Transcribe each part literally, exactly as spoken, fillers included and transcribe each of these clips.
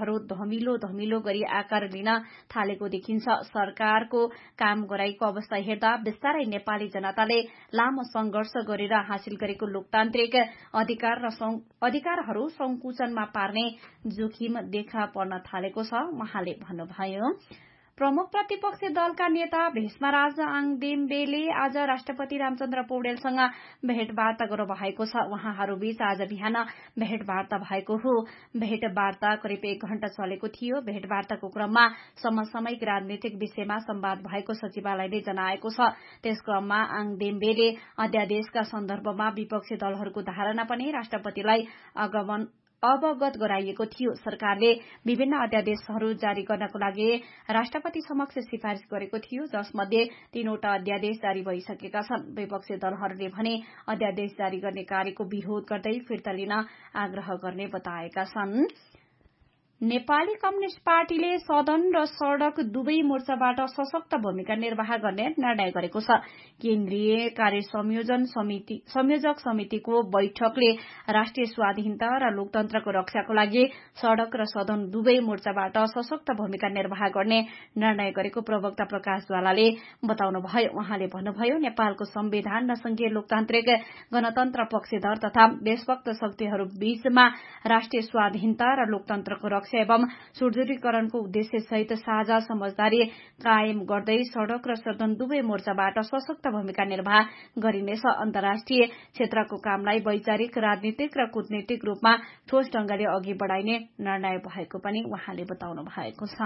क्षेत्रहरू धमिलो धमिलो गरी आकार लिन थालेको देखिन्छ। सरकारको काम गराईको अवस्था हेर्दा बिस्तारै नेपाली जनताले लामो संघर्ष गरेर हासिल गरेको लोकतान्त्रिक अधिकार र अधिकारहरू संकुचनमा पार्ने जोखिम देखा पर्न थालेको छ उहाँले भन्नुभयो। प्रमुख प्रतिपक्षी दलका नेता भीष्मराज आङदेम्बेले आज राष्ट्रपति रामचन्द्र पौडेलसँग भेटवार्ता गर्नु भएको छ। उहाँहरूबीच आज बिहान भेटवार्ता भएको हो। भेटवार्ता करिब एक घण्टा चलेको थियो। भेटवार्ताको क्रममा समसामयिक राजनीतिक विषयमा संवाद भएको सचिवालयले जनाएको छ। त्यस क्रममा आङदेम्बेले अध्यादेशका सन्दर्भमा विपक्षी दलहरूको धारणा पनि राष्ट्रपतिलाई अगमन अवगत गराइएको थियो। सरकारले विभिन्न अध्यादेशहरू जारी गर्नको लागि राष्ट्रपति समक्ष सिफारिश गरेको थियो, जसमध्ये तीनवटा अध्यादेश जारी भइसकेका छन्। विपक्षी दलहरूले भने अध्यादेश जारी गर्ने कार्यको विरोध गर्दै फिर्ता लिन आग्रह गर्ने बताएका छन्। नेपाली कम्युनिष्ट पार्टीले सदन र सड़क दुवै मोर्चाबाट सशक्त भूमिका निर्वाह गर्ने निर्णय गरेको छ। केन्द्रीय कार्य संयोजन समिति संयोजक समितिको बैठकले राष्ट्रिय स्वाधीनता र लोकतन्त्रको रक्षाको लागि सड़क र सदन दुवै मोर्चाबाट सशक्त भूमिका निर्वाह गर्ने निर्णय गरेको प्रवक्ता प्रकाश ज्वालाले बताउनुभयो। उहाँले भन्नुभयो, नेपालको संविधान र संघीय लोकतान्त्रिक गणतन्त्र पक्षधर तथा देशभक्त शक्तिहरू बीचमा राष्ट्रिय स्वाधीनता र लोकतन्त्रको रक्षा एवं सुदृढीकरणको उद्देश्य सहित साझा समझदारी कायम गर्दै सड़क र सदन दुवै मोर्चाबाट सशक्त भूमिका निर्वाह गरिनेछ। अन्तर्राष्ट्रिय क्षेत्रको कामलाई वैचारिक, राजनीतिक र कूटनीतिक रूपमा ठोस ढंगले अघि बढ़ाइने निर्णय भएको पनि उहाँले बताउनु भएको छ।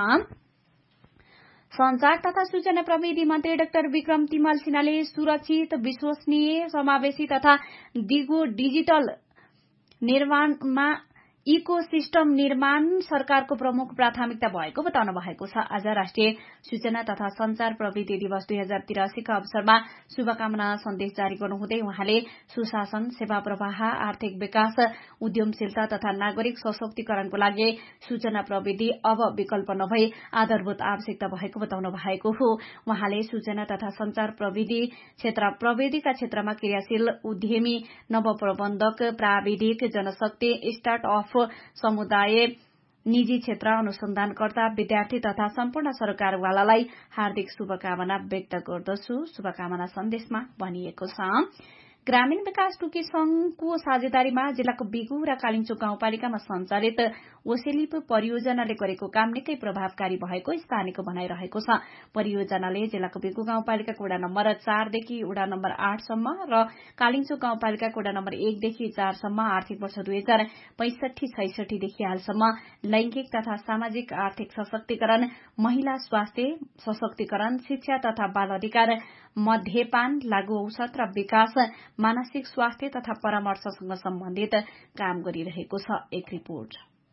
संचार तथा सूचना प्रविधि मन्त्री डाक्टर विक्रम तिमल सिन्हाले सुरक्षित, विश्वसनीय, समावेशी तथा दिगो डिजिटल निर्माणमा इकोसिस्टम निर्माण सरकारको प्रमुख प्राथमिकता भएको बताउनु भएको छ। आज राष्ट्रिय सूचना तथा संचार प्रविधि दिवस दुई हजार तिरासीका अवसरमा शुभकामना सन्देश जारी गर्नुहुँदै उहाँले सुशासन, सेवा प्रवाह, आर्थिक विकास, उद्यमशीलता तथा नागरिक सशक्तिकरणको लागि सूचना प्रविधि अब विकल्प नभई आधारभूत आवश्यकता भएको बताउनु भएको हो। उहाँले सूचना तथा संचार प्रविधि क्षेत्र प्रविधिका क्षेत्रमा क्रियाशील उद्यमी, नवप्रबन्धक, प्राविधिक, जनशक्ति, स्टार्टअप समुदाय, निजी क्षेत्र, अनुसन्धानकर्ता, विद्यार्थी तथा सम्पूर्ण सरकारवालालाई हार्दिक शुभकामना व्यक्त गर्दछु, शुभकामना सन्देशमा भनिएको छ। ग्रामीण विकास टुकी संघको साझेदारीमा जिल्लाको बिगु र कालिङचोक गाउँपालिकामा सञ्चालित ओसेलिप परियोजनाले गरेको काम निकै प्रभावकारी भएको स्थानीयको भनाइरहेको छ। परियोजनाले जिल्लाको बिगु गाउँपालिकाको वडा नम्बर चारदेखि वडा नम्बर आठसम्म र कालिङचोक गाउँपालिकाको वडा नम्बर एकदेखि चारसम्म आर्थिक वर्ष दुई हजार पैंसठी छैसठीदेखि हालसम्म लैंगिक तथा सामाजिक आर्थिक सशक्तिकरण, महिला स्वास्थ्य सशक्तिकरण, शिक्षा तथा बाल अधिकार, मध्यपान, लागू औषध र विकास, मानसिक स्वास्थ्य तथा परामर्शसँग सम्बन्धित काम गरिरहेको छ। एक रिपोर्ट।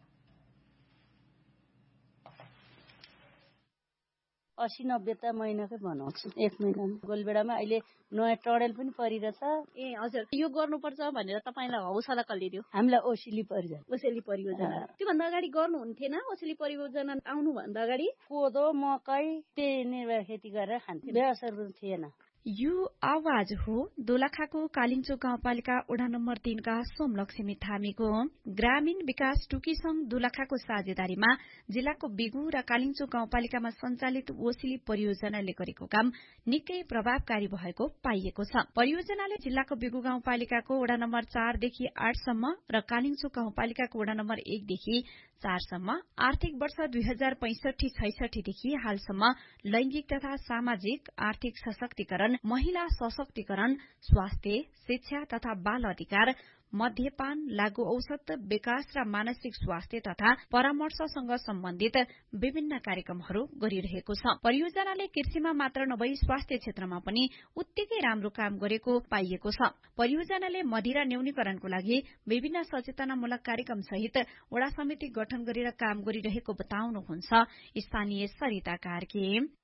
अस्सी नब्बे त महिनाकै बनाउँछु, एक महिनामा। गोलबेडामा अहिले नयाँ टडेल पनि परिरहेछ। ए हजुर, यो गर्नुपर्छ भनेर तपाईँलाई हौसला कसले दियो? हामीलाई ओसिली परियोजना ओसेली परियोजना। त्योभन्दा अगाडि गर्नुहुन्थेन? ओसेली परियोजना आउनुभन्दा अगाडि कोदो, मकै त्यही निर्वाह खेती गरेर खान्थ्यो, व्यवसायहरू थिएन। यो आवाज हो दोलखाको कालिङचोक गाउँपालिका वडा नम्बर तीनका सोमलक्ष्मी थामीको। ग्रामीण विकास टुकी संघ दोलखाको साझेदारीमा जिल्लाको बिगु र कालिङचोक गाउँपालिकामा सञ्चालित ओसिली परियोजनाले गरेको काम निकै प्रभावकारी भएको पाइएको छ। परियोजनाले जिल्लाको बिगु गाउँपालिकाको वडा नम्बर चारदेखि आठसम्म र कालिङचोक गाउँपालिकाको वडा नम्बर एकदेखि चारसम्म आर्थिक वर्ष दुई हजार पैंसठी छैसठीदेखि हालसम्म लैंगिक तथा सामाजिक आर्थिक सशक्तिकरण, महिला सशक्तिकरण, स्वास्थ्य, शिक्षा तथा बाल अधिकार, मध्यपान, लागू औषध, विकास र मानसिक स्वास्थ्य तथा परामर्शसँग सम्बन्धित विभिन्न कार्यक्रमहरू गरिरहेको छ। परियोजनाले कृषिमा मात्र नभई स्वास्थ्य क्षेत्रमा पनि उत्तिकै राम्रो काम गरेको पाइएको छ। परियोजनाले मदिरा न्यूनीकरणको लागि विभिन्न सचेतनामूलक कार्यक्रम सहित वडा समिति गठन गरेर काम गरिरहेको बताउनुहुन्छ स्थानीय सरिता कार्की।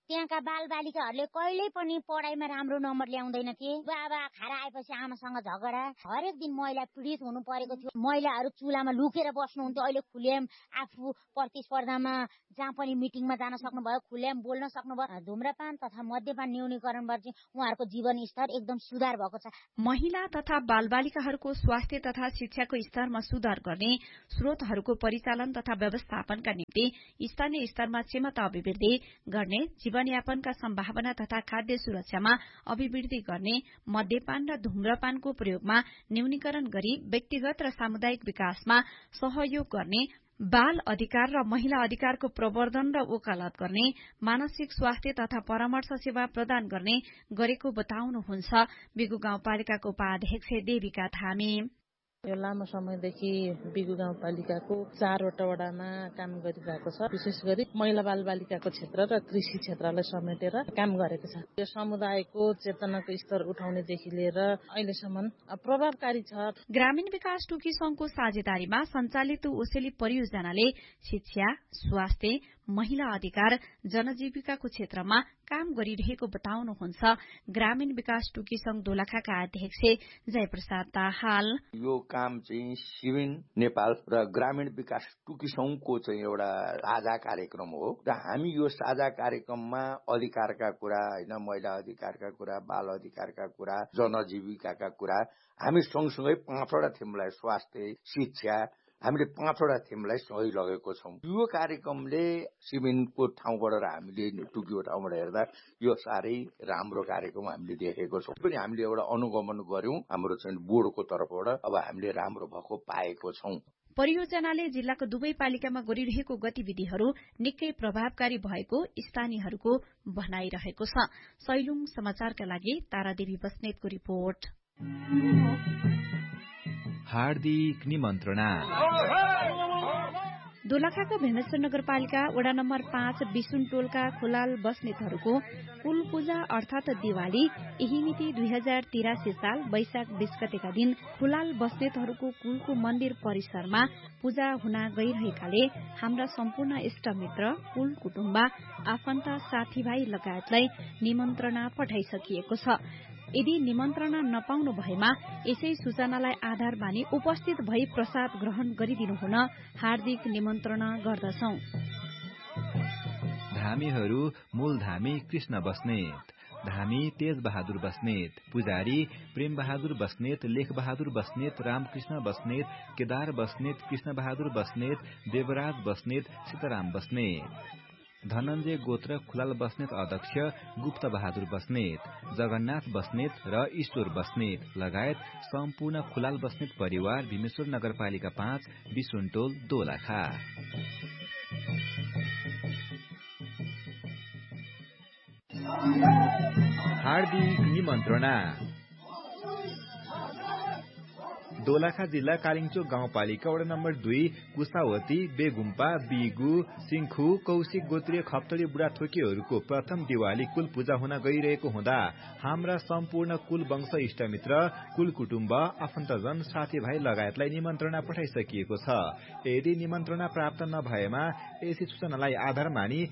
त्यहाँका बालबालिकाहरूले कहिल्यै पनि पढाइमा राम्रो नम्बर ल्याउँदैन थिए। बाबा खाएर आएपछि आमासँग झगडा, हरेक दिन महिला पीडित हुनु परेको थियो। महिलाहरू चुलामा लुकेर बस्नुहुन्थ्यो। अहिले खुलेम आफू प्रतिस्पर्धामा जहाँ पनि मिटिङमा जान सक्नुभयो, खुलेम बोल्न सक्नुभयो। धुम्रपान तथा मद्यपान न्यूनीकरणबाट चाहिँ उहाँहरूको जीवन स्तर एकदम सुधार भएको छ। महिला तथा बालबालिकाहरूको स्वास्थ्य तथा शिक्षाको स्तरमा सुधार गर्ने, स्रोतहरूको परिचालन तथा व्यवस्थापनका निम्ति स्थानीय स्तरमा क्षमता अभिवृद्धि गर्ने, जीवनयापनका सम्भावना तथा खाद्य सुरक्षामा अभिवृद्धि गर्ने, मद्यपान र धूम्रपानको प्रयोगमा न्यूनीकरण गरी व्यक्तिगत र सामुदायिक विकासमा सहयोग गर्ने, बाल अधिकार र महिला अधिकारको प्रवर्धन र वकालत गर्ने, मानसिक स्वास्थ्य तथा परामर्श सेवा प्रदान गर्ने गरेको बताउनुहुन्छ बिगु गाउँपालिकाको उपाध्यक्ष देविका थामी। यो लामो समयदेखि बिगु गाउँपालिकाको चारवटा वडामा काम गरिरहेको छ। विशेष गरी महिला बालबालिकाको क्षेत्र र कृषि क्षेत्रलाई समेटेर काम गरेको छ। यो समुदायको चेतनाको स्तर उठाउनेदेखि लिएर अहिलेसम्म प्रभावकारी छ। ग्रामीण विकास टुकी संघको साझेदारीमा सञ्चालित ओसेली परियोजनाले शिक्षा, स्वास्थ्य, महिला अधिकार, जनजीविकाको क्षेत्रमा काम गरिरहेको बताउनुहुन्छ ग्रामीण विकास टुकी संघ दोलखाका अध्यक्ष जयप्रसाद दाहाल। यो काम चाहिँ सिविन नेपाल र ग्रामीण विकास टुकी संघको चाहिँ एउटा साझा कार्यक्रम हो र हामी यो साझा कार्यक्रममा अधिकारका कुरा होइन, महिला अधिकारका कुरा, बाल अधिकारका कुरा, जनजीविकाका कुरा हामी सँगसँगै पाँचवटा थिमलाई स्वास्थ्य, शिक्षा हामीले पाँचवटा थिमलाई सही लगेको छौं। यो कार्यक्रमले सिविनको ठाउँबाट र हामीले टुकीको ठाउँबाट हेर्दा यो साह्रै राम्रो कार्यक्रम हामीले देखेको छौं। पनि हामीले एउटा अनुगमन गर्यौं हाम्रो चाहिँ बोर्डको तर्फबाट, अब हामीले राम्रो भएको पाएको छौं। परियोजनाले जिल्लाको दुवै पालिकामा गरिरहेको गतिविधिहरू निकै प्रभावकारी भएको स्थानीयहरूको भनाइरहेको छ। सैलुङ समाचारका लागि तारादेवी बस्नेतको रिपोर्ट। हार्दिक निमन्त्रणा। दोलखाको भेमेश्वर नगरपालिका वडा नम्बर पाँच विसुन टोलका खुलाल बस्नेतहरूको कुल पूजा अर्थात दिवाली यही मिति दुई हजार तिरासी साल वैशाख बीस गतेका दिन खुलाल बस्नेतहरूको कुलको मन्दिर परिसरमा पूजा हुन गइरहेकाले हाम्रा सम्पूर्ण इष्टमित्र, कुल कुटुम्ब, आफन्त, साथीभाइ लगायतलाई निमन्त्रणा पठाइसकिएको छ। यदि निमन्त्रणा नपाउनु भएमा यसै सूचनालाई आधार मानि उपस्थित भई प्रसाद ग्रहण गरिदिनु हुन हार्दिक निमन्त्रणा गर्दछौ। धामीहरू मूल धामी कृष्ण बस्नेत, धामी तेज बहादुर बस्नेत, पुजारी प्रेम बहादुर बस्नेत, लेख बहादुर बस्नेत, रामकृष्ण बस्नेत, केदार बस्नेत, कृष्ण बहादुर बस्नेत, देवराज बस्नेत, सीताराम बस्नेत। धनञ्जय गोत्र खुलाल बस्नेत अध्यक्ष गुप्त बहादुर बस्नेत, जगन्नाथ बस्नेत र ईश्वर बस्नेत लगायत सम्पूर्ण खुलाल बस्नेत परिवार भीमेश्वर नगरपालिका पाँच विसुनटोल दोलखा। हार्दिक निमन्त्रणा। दोलखा जिल्ला कालिङचोक गाउँपालिका वडा नम्बर दुई कुसावती, बेगुम्पा, बिगु, सिंखु, कौशिक गोत्रीय खप्तडी बुढाथोकीहरूको प्रथम दिवाली कुल पूजा हुन गइरहेको हुँदा हाम्रा सम्पूर्ण कुल वंश इष्टमित्र, कुल कुटुम्ब, आफन्तजन, साथीभाइ लगायतलाई निमन्त्रणा पठाइसकिएको छ। यदि निमन्त्रणा प्राप्त नभएमा यसै सूचनालाई आधार मानि